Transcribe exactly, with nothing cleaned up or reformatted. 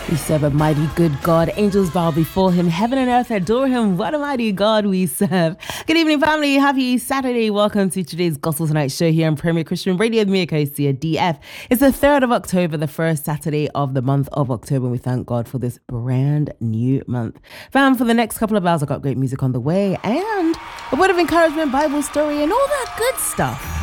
We serve a mighty good God. Angels bow before him. Heaven and earth adore him. What a mighty God we serve. Good evening, family. Happy Saturday. Welcome to today's Gospel Tonight show here on Premier Christian Radio with me, Akosia D F. It's the third of October, the first Saturday of the month of October. And we thank God for this brand new month. Fam, for the next couple of hours, I've got great music on the way and a word of encouragement, Bible story, and all that good stuff.